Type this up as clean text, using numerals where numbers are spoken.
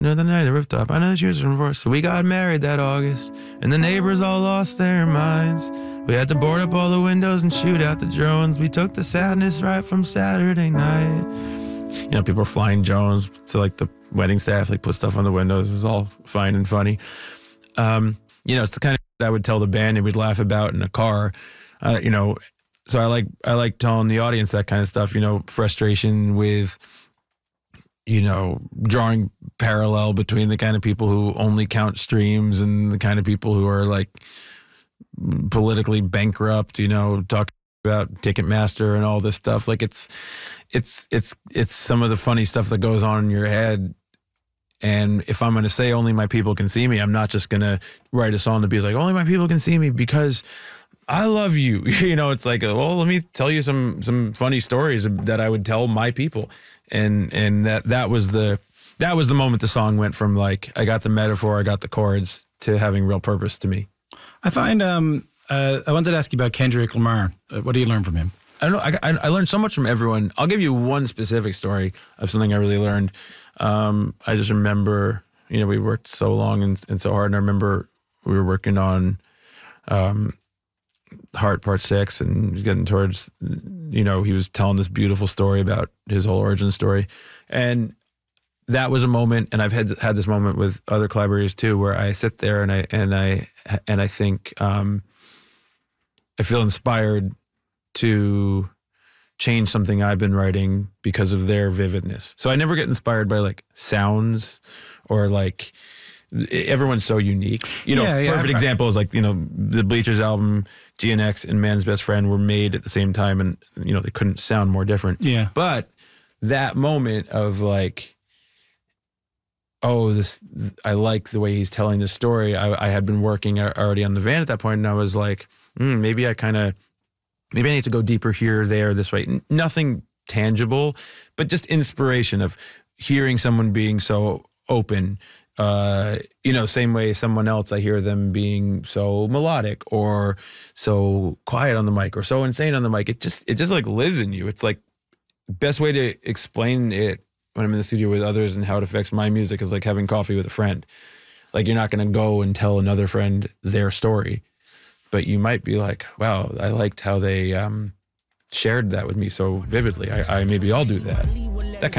Another night at the rooftop. I know she was from Forest. So we got married that August, and the neighbors all lost their minds. We had to board up all the windows and shoot out the drones. We took the sadness right from Saturday night. You know, people are flying drones. So like the wedding staff, like put stuff on the windows. It's all fine and funny. You know, it's the kind of I would tell the band and we'd laugh about in a car. You know, so I like telling the audience that kind of stuff. You know, frustration with, you know, drawing parallel between the kind of people who only count streams and the kind of people who are like politically bankrupt. You know, talk about Ticketmaster and all this stuff. Like it's some of the funny stuff that goes on in your head. And if I'm going to say only my people can see me, I'm not just going to write a song to be like, only my people can see me because I love you. You know, it's like, well, let me tell you some funny stories that I would tell my people. And that was the moment the song went from like, I got the metaphor, I got the chords, to having real purpose to me. I find, I wanted to ask you about Kendrick Lamar. What do you learn from him? I don't know. I learned so much from everyone. I'll give you one specific story of something I really learned. I just remember, you know, we worked so long and so hard. And I remember we were working on Heart Part 6 and getting towards, you know, he was telling this beautiful story about his whole origin story. And that was a moment, and I've had this moment with other collaborators too, where I sit there and I think I feel inspired to change something I've been writing because of their vividness. So I never get inspired by like sounds or like, everyone's so unique. You know, perfect example is like, you know, the Bleachers album, GNX and Man's Best Friend were made at the same time, and, you know, they couldn't sound more different. Yeah. But that moment of like, oh, I like the way he's telling this story. I had been working already on the van at that point, and I was like, maybe I need to go deeper here, there, this way. Nothing tangible, but just inspiration of hearing someone being so open. You know, same way someone else, I hear them being so melodic or so quiet on the mic or so insane on the mic. It just like lives in you. It's like best way to explain it when I'm in the studio with others and how it affects my music is like having coffee with a friend. Like you're not going to go and tell another friend their story, but you might be like, wow, I liked how they shared that with me so vividly. Maybe I'll do that. That kind